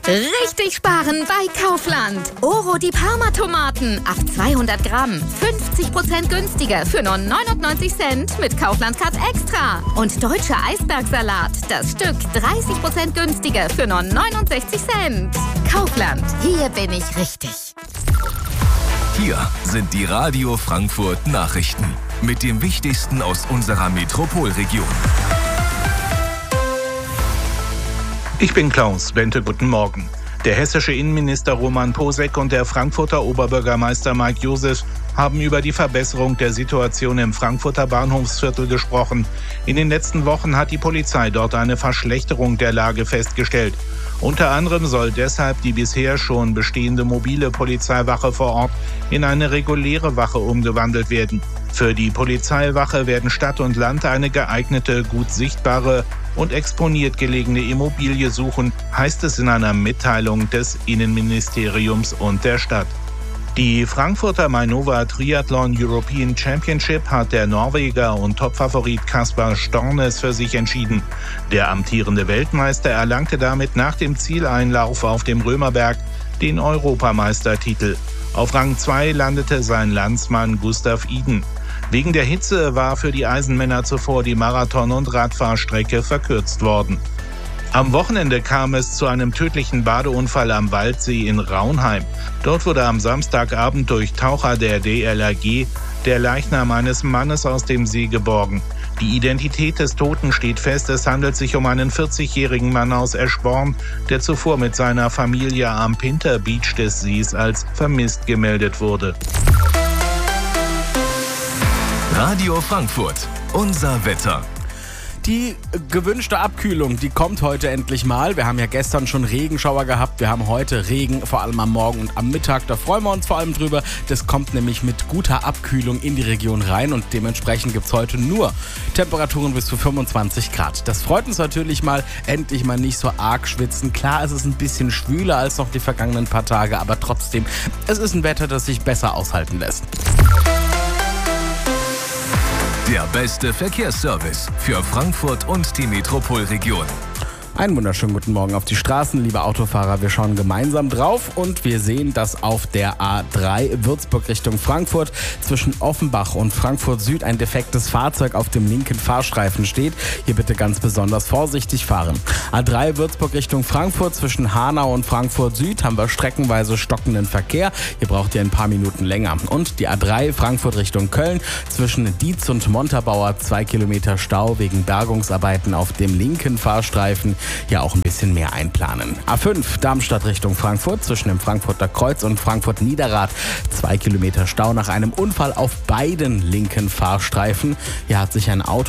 Richtig sparen bei Kaufland. Oro die Parma-Tomaten auf 200 Gramm. 50% günstiger für nur 99 Cent mit Kaufland Card Extra. Und deutscher Eisbergsalat. Das Stück 30% günstiger für nur 69 Cent. Kaufland. Hier bin ich richtig. Hier sind die Radio Frankfurt Nachrichten. Mit dem Wichtigsten aus unserer Metropolregion. Ich bin Klaus Bente, guten Morgen. Der hessische Innenminister Roman Posek und der Frankfurter Oberbürgermeister Mike Josef haben über die Verbesserung der Situation im Frankfurter Bahnhofsviertel gesprochen. In den letzten Wochen hat die Polizei dort eine Verschlechterung der Lage festgestellt. Unter anderem soll deshalb die bisher schon bestehende mobile Polizeiwache vor Ort in eine reguläre Wache umgewandelt werden. Für die Polizeiwache werden Stadt und Land eine geeignete, gut sichtbare und exponiert gelegene Immobilie suchen, heißt es in einer Mitteilung des Innenministeriums und der Stadt. Die Frankfurter Mainova Triathlon European Championship hat der Norweger und Topfavorit Kaspar Stornes für sich entschieden. Der amtierende Weltmeister erlangte damit nach dem Zieleinlauf auf dem Römerberg den Europameistertitel. Auf Rang 2 landete sein Landsmann Gustav Iden. Wegen der Hitze war für die Eisenmänner zuvor die Marathon- und Radfahrstrecke verkürzt worden. Am Wochenende kam es zu einem tödlichen Badeunfall am Waldsee in Raunheim. Dort wurde am Samstagabend durch Taucher der DLRG der Leichnam eines Mannes aus dem See geborgen. Die Identität des Toten steht fest. Es handelt sich um einen 40-jährigen Mann aus Eschborn, der zuvor mit seiner Familie am Pinter Beach des Sees als vermisst gemeldet wurde. Radio Frankfurt, unser Wetter. Die gewünschte Abkühlung, die kommt heute endlich mal. Wir haben ja gestern schon Regenschauer gehabt. Wir haben heute Regen, vor allem am Morgen und am Mittag. Da freuen wir uns vor allem drüber. Das kommt nämlich mit guter Abkühlung in die Region rein und dementsprechend gibt es heute nur Temperaturen bis zu 25 Grad. Das freut uns natürlich mal, endlich mal nicht so arg schwitzen. Klar, es ist ein bisschen schwüler als noch die vergangenen paar Tage, aber trotzdem, es ist ein Wetter, das sich besser aushalten lässt. Der beste Verkehrsservice für Frankfurt und die Metropolregion. Einen wunderschönen guten Morgen auf die Straßen, liebe Autofahrer. Wir schauen gemeinsam drauf und wir sehen, dass auf der A3 Würzburg Richtung Frankfurt zwischen Offenbach und Frankfurt Süd ein defektes Fahrzeug auf dem linken Fahrstreifen steht. Hier bitte ganz besonders vorsichtig fahren. A3 Würzburg Richtung Frankfurt zwischen Hanau und Frankfurt Süd haben wir streckenweise stockenden Verkehr. Hier braucht ihr ein paar Minuten länger. Und die A3 Frankfurt Richtung Köln zwischen Dietz und Montabaur 2 Kilometer Stau wegen Bergungsarbeiten auf dem linken Fahrstreifen. Ja, auch ein bisschen mehr einplanen. A5 Darmstadt Richtung Frankfurt zwischen dem Frankfurter Kreuz und Frankfurt Niederrad 2 Kilometer Stau nach einem Unfall auf beiden linken Fahrstreifen. Hier hat sich ein Auto